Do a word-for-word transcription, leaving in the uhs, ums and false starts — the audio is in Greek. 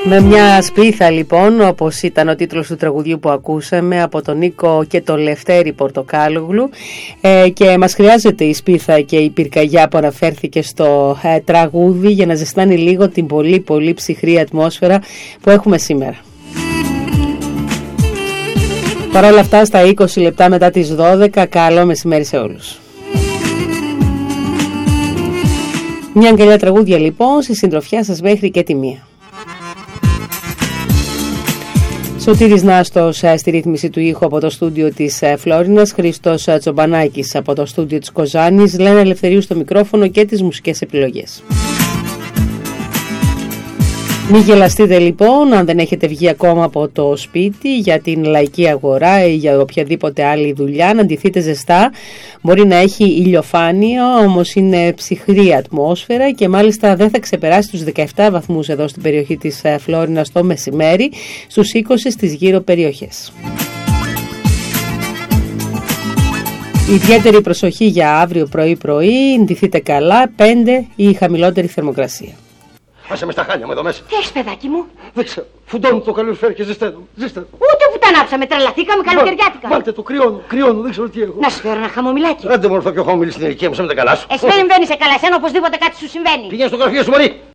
Με μια σπίθα λοιπόν, όπως ήταν ο τίτλος του τραγουδιού που ακούσαμε από τον Νίκο και το Λευτέρη Πορτοκάλογλου, ε, και μας χρειάζεται η σπίθα και η πυρκαγιά που αναφέρθηκε στο ε, τραγούδι για να ζεστάνει λίγο την πολύ πολύ ψυχρή ατμόσφαιρα που έχουμε σήμερα. Παρ' όλα αυτά, στα είκοσι λεπτά μετά τις δώδεκα, καλό μεσημέρι σε όλους. Μια αγκαλιά τραγούδια λοιπόν, στη συντροφιά σας μέχρι και τη μία. Σωτήρης Νάστος στη ρύθμιση του ήχου από το στούντιο της Φλόρινας, Χρήστος Τσομπανάκης από το στούντιο της Κοζάνης, Λένα Ελευθερίου στο μικρόφωνο και τις μουσικές επιλογές. Μην γελαστείτε λοιπόν αν δεν έχετε βγει ακόμα από το σπίτι για την λαϊκή αγορά ή για οποιαδήποτε άλλη δουλειά, να ντυθείτε ζεστά. Μπορεί να έχει ηλιοφάνεια, όμως είναι ψυχρή ατμόσφαιρα και μάλιστα δεν θα ξεπεράσει τους δεκαεπτά βαθμούς εδώ στην περιοχή της Φλόρινας το μεσημέρι, στους είκοσι στις γύρω περιοχές. Ιδιαίτερη προσοχή για αύριο πρωί-πρωί, ντυθείτε καλά, πέντε η χαμηλότερη θερμοκρασία. Άσε με στα χάλια μου εδώ μέσα. Τι έχεις, παιδάκι μου? Δεν ξέρω. Φουντώνω το καλοριφέρ και ζεσταίνω. Ζεσταίνω. Ούτε που τα ανάψαμε, τρελαθήκαμε καλοκαιριάτικα. Βάλτε το, κρυώνω, κρυώνω, δεν ξέρω τι έχω. Να σου φέρω ένα χαμομηλάκι. Άντε μωρφα πιο χαμομηλή στην ηλικία μου, σαν με τα καλά σου. Εσύ δεν μπαίνεις σε καλά, εσένα οπωσδήποτε κάτι σου συμβαίνει. Πηγαίνεις στο γραφείο σου, μωρή.